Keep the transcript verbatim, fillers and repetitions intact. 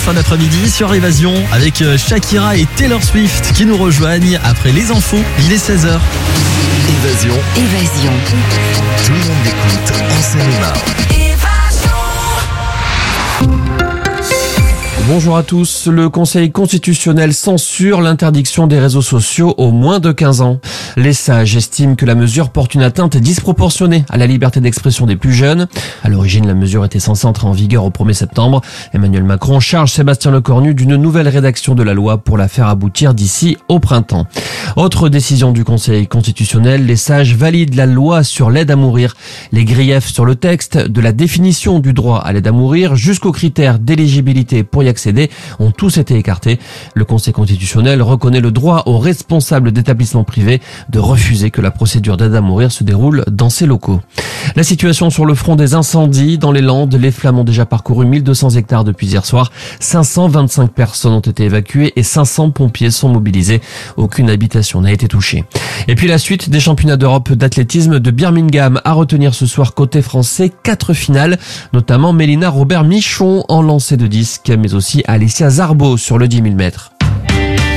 fin d'après-midi sur Évasion avec Shakira et Taylor Swift qui nous rejoignent après les infos. Il est seize heures. Évasion. Évasion. Tout le monde écoute en Seine-et-Marne. Bonjour à tous. Le Conseil constitutionnel censure l'interdiction des réseaux sociaux aux moins de quinze ans. Les sages estiment que la mesure porte une atteinte disproportionnée à la liberté d'expression des plus jeunes. À l'origine, la mesure était censée entrer en vigueur au premier septembre. Emmanuel Macron charge Sébastien Lecornu d'une nouvelle rédaction de la loi pour la faire aboutir d'ici au printemps. Autre décision du Conseil constitutionnel, les sages valident la loi sur l'aide à mourir. Les griefs sur le texte, de la définition du droit à l'aide à mourir jusqu'aux critères d'éligibilité pour y accéder, ont tous été écartés. Le Conseil constitutionnel reconnaît le droit aux responsables d'établissements privés de refuser que la procédure d'aide à mourir se déroule dans ces locaux. La situation sur le front des incendies dans les Landes, les flammes ont déjà parcouru mille deux cents hectares depuis hier soir. cinq cent vingt-cinq personnes ont été évacuées et cinq cents pompiers sont mobilisés. Aucune habitation n'a été touchée. Et puis la suite des championnats d'Europe d'athlétisme de Birmingham. À retenir ce soir côté français, quatre finales, notamment Mélina Robert-Michon en lancer de disque, mais aussi Alicia Zarbo sur le dix mille mètres.